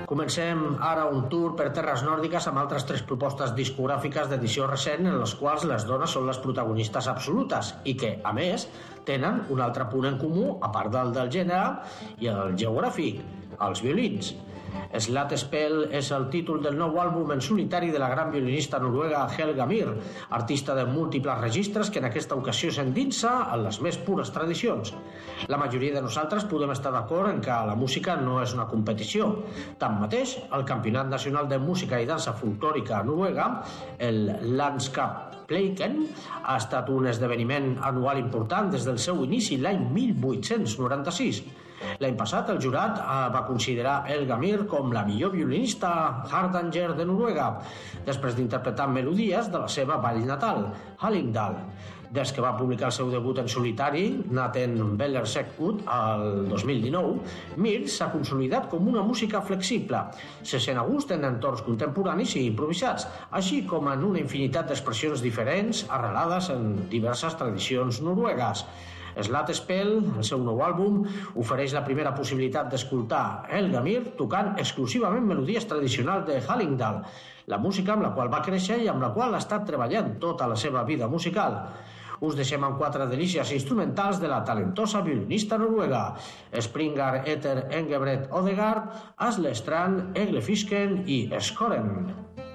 Comencem ara un tour per terres nòrdiques amb altres 3 propostes discogràfiques d'edició recent en les quals les dones són les protagonistes absolutes i que, a més, tenen un altre punt en comú, a part del gènere i el geogràfic, els violins. Slatspel és el títol del nou àlbum en solitari de la gran violinista noruega Helga Mir, artista de múltiples registres que en aquesta ocasió s'endinsa en les més pures tradicions. La majoria de nosaltres podem estar d'acord en que la música no és una competició. Tanmateix, el Campionat Nacional de Música i Dansa Folclòrica a Noruega, el Landskapsleiken, ha estat un esdeveniment anual important des del seu inici l'any 1896. L'any passat, el jurat va considerar Helga Mir com la millor violinista Hardanger de Noruega, després d'interpretar melodies de la seva vall natal, Hallingdal. Des que va publicar el seu debut en solitari, Natten Bellersekutt, el 2019, Mir s'ha consolidat com una música flexible. Se sent a gust en entorns contemporanis i improvisats, així com en una infinitat d'expressions diferents arrelades en diverses tradicions noruegues. Slatspel, el seu nou àlbum, ofereix la primera possibilitat d'escoltar Helga Mir tocant exclusivament melodies tradicionals de Hallingdal, la música amb la qual va créixer i amb la qual ha estat treballant tota la seva vida musical. Us deixem amb 4 delícies instrumentals de la talentosa violinista noruega: Springar etter Engebret Odegaard, Asle Strand, Egle Fisken i Skoren.